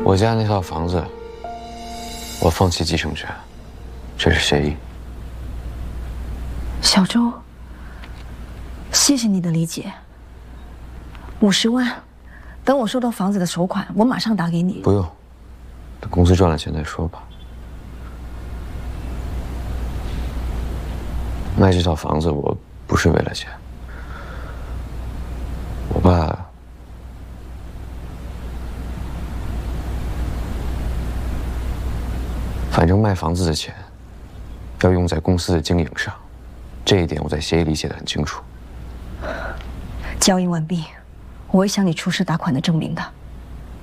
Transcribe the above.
我家那套房子，我放弃继承权，这是协议。 小周，谢谢你的理解。50万，等我收到房子的首款，我马上打给你。 不用，等公司赚了钱再说吧。卖这套房子，我不是为了钱。我爸反正卖房子的钱要用在公司的经营上，这一点我在协议里写得很清楚。 交易完毕，我会向你出示打款的证明的。